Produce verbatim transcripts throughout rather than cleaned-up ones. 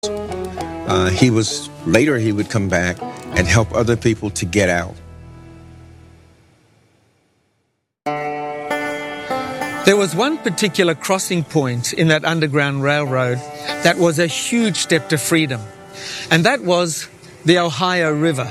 Uh, he was later he would come back and help other people to get out. There was one particular crossing point in that Underground Railroad that was a huge step to freedom, and that was the Ohio River.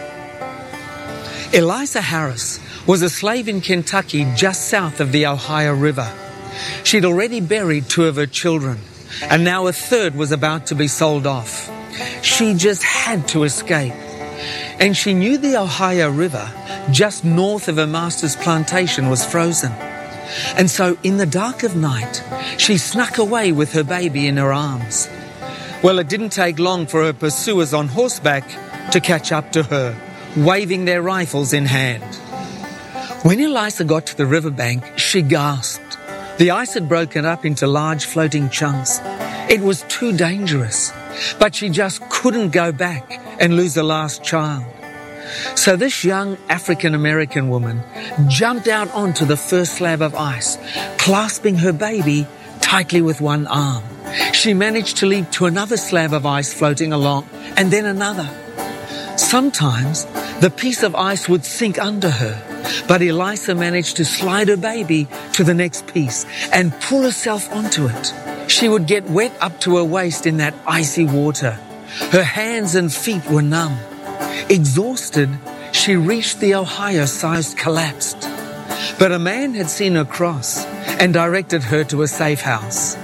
Eliza Harris was a slave in Kentucky just south of the Ohio River. She'd already buried two of her children, and now a third was about to be sold off. She just had to escape. And she knew the Ohio River, just north of her master's plantation, was frozen. And so in the dark of night, she snuck away with her baby in her arms. Well, it didn't take long for her pursuers on horseback to catch up to her, waving their rifles in hand. When Eliza got to the riverbank, she gasped. The ice had broken up into large floating chunks. It was too dangerous, but she just couldn't go back and lose the last child. So this young African-American woman jumped out onto the first slab of ice, clasping her baby tightly with one arm. She managed to leap to another slab of ice floating along, and then another. Sometimes the piece of ice would sink under her, but Eliza managed to slide her baby to the next piece and pull herself onto it. She would get wet up to her waist in that icy water. Her hands and feet were numb. Exhausted, she reached the Ohio, sized collapsed. But a man had seen her cross and directed her to a safe house.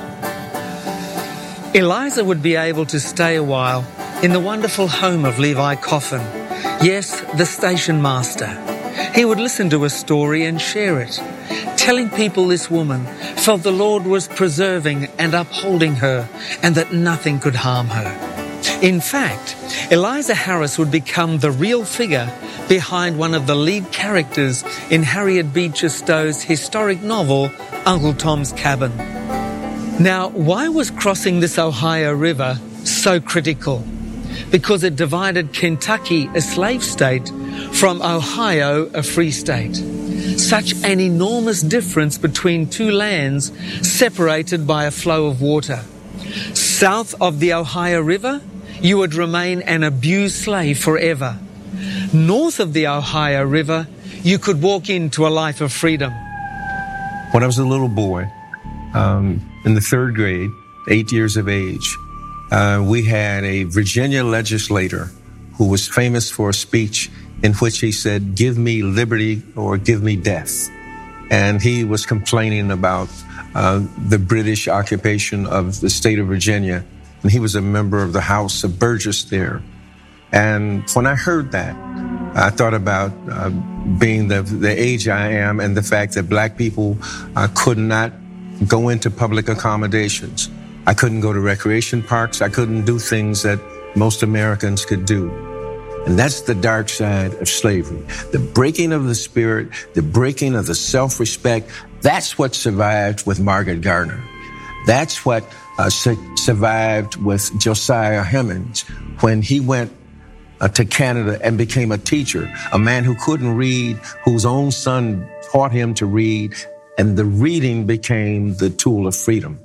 Eliza would be able to stay a while in the wonderful home of Levi Coffin. Yes, the station master. He would listen to her story and share it, telling people this woman felt the Lord was preserving and upholding her and that nothing could harm her. In fact, Eliza Harris would become the real figure behind one of the lead characters in Harriet Beecher Stowe's historic novel, Uncle Tom's Cabin. Now, why was crossing this Ohio River so critical? Because it divided Kentucky, a slave state, from Ohio, a free state. Such an enormous difference between two lands separated by a flow of water. South of the Ohio River, you would remain an abused slave forever. North of the Ohio River, you could walk into a life of freedom. When I was a little boy, um, in the third grade, eight years of age, uh, we had a Virginia legislator who was famous for a speech in which he said, "Give me liberty or give me death." And he was complaining about uh, the British occupation of the state of Virginia. And he was a member of the House of Burgess there. And when I heard that, I thought about uh, being the, the age I am and the fact that black people uh, could not go into public accommodations. I couldn't go to recreation parks. I couldn't do things that most Americans could do. And that's the dark side of slavery. The breaking of the spirit, the breaking of the self-respect, that's what survived with Margaret Gardner. That's what uh, su- survived with Josiah Hemings when he went uh, to Canada and became a teacher, a man who couldn't read, whose own son taught him to read, and the reading became the tool of freedom.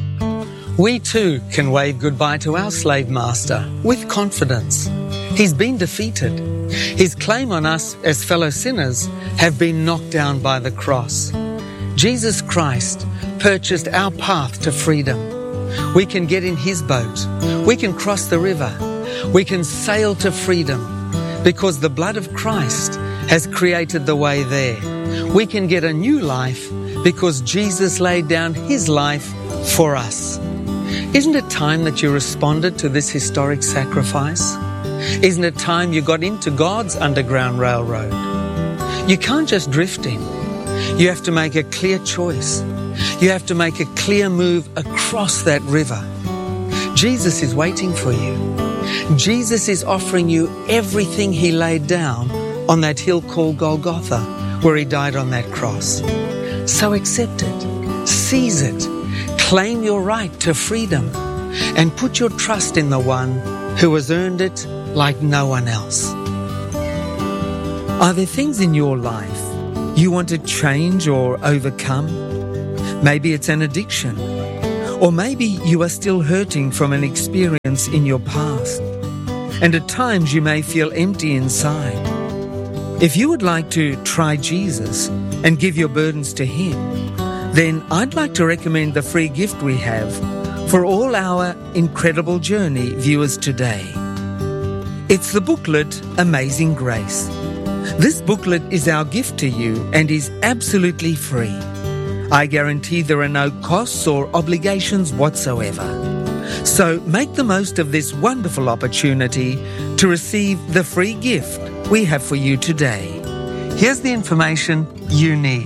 We too can wave goodbye to our slave master with confidence. He's been defeated. His claim on us as fellow sinners have been knocked down by the cross. Jesus Christ purchased our path to freedom. We can get in his boat. We can cross the river. We can sail to freedom because the blood of Christ has created the way there. We can get a new life because Jesus laid down his life for us. Isn't it time that you responded to this historic sacrifice? Isn't it time you got into God's Underground Railroad? You can't just drift in. You have to make a clear choice. You have to make a clear move across that river. Jesus is waiting for you. Jesus is offering you everything he laid down on that hill called Golgotha, where he died on that cross. So accept it, seize it, claim your right to freedom, and put your trust in the one who has earned it like no one else. Are there things in your life you want to change or overcome? Maybe it's an addiction, Or maybe you are still hurting from an experience in your past, and at times you may feel empty inside. If you would like to try Jesus and give your burdens to Him, then I'd like to recommend the free gift we have for all our Incredible Journey viewers today. It's the booklet, Amazing Grace. This booklet is our gift to you and is absolutely free. I guarantee there are no costs or obligations whatsoever. So make the most of this wonderful opportunity to receive the free gift we have for you today. Here's the information you need.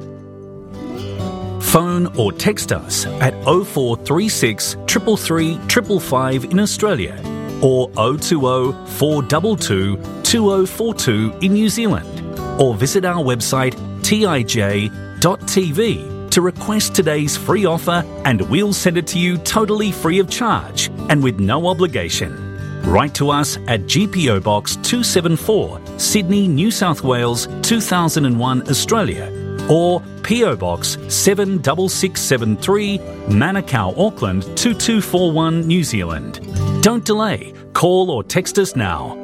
Phone or text us at oh four three six, three three three, five five in Australia or oh two oh, four two two, two oh four two in New Zealand, or visit our website t i j dot t v to request today's free offer, and we'll send it to you totally free of charge and with no obligation. Write to us at G P O Box two seventy-four, Sydney, New South Wales, two thousand one, Australia, or P O Box seven six six seven three, Manukau, Auckland two two four one, New Zealand. Don't delay. Call or text us now.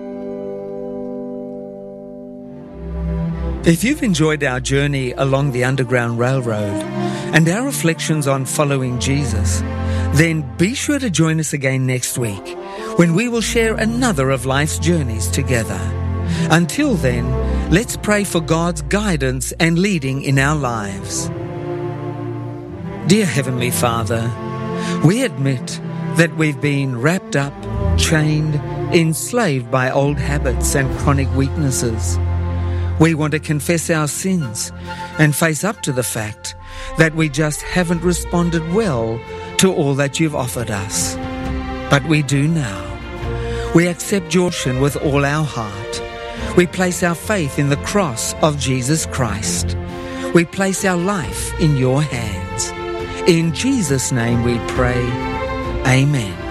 If you've enjoyed our journey along the Underground Railroad and our reflections on following Jesus, then be sure to join us again next week when we will share another of life's journeys together. Until then, let's pray for God's guidance and leading in our lives. Dear Heavenly Father, we admit that we've been wrapped up, chained, enslaved by old habits and chronic weaknesses. We want to confess our sins and face up to the fact that we just haven't responded well to all that you've offered us. But we do now. We accept your mission with all our heart. We place our faith in the cross of Jesus Christ. We place our life in your hands. In Jesus' name we pray. Amen.